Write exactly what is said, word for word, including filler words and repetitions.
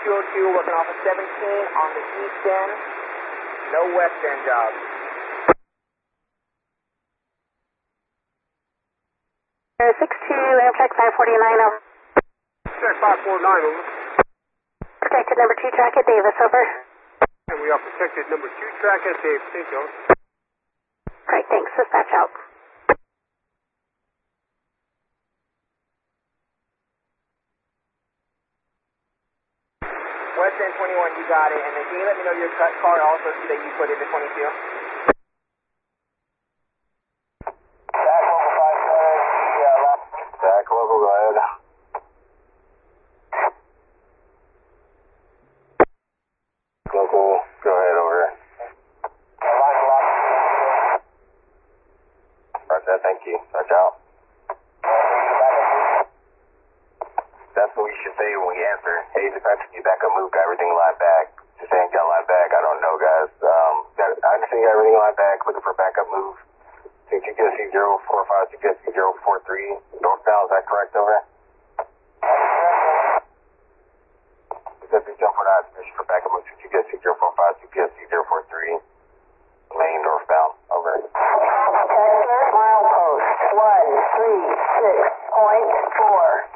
two oh two, working off of seventeen on the east end. No west end jobs. six two, Amtrak five forty-nine, over. Check five four nine, over. Protected number two track at Davis, over. And we are protected number two track at Davis. Thank you. Great, thanks. Dispatch out. West end twenty-one, you got it. And then can you let me know your cut car also so that you put it to twenty-two? Back level, go ahead. Local, go ahead over here. Roger, thank you. Watch out. That's what we should say when we answer. Hey, dispatcher, you back up, move, got everything lined back. Just saying, got lined back. I don't know, guys. Um, got, I understand you got everything lined back, looking for backup move. G P S C zero four five, G P S C zero four three, northbound, is that correct over there? G P S C zero four nine, permission for backup move to G P S C zero four five, G P S C zero four three, lane northbound, over. Mile post one three six point four.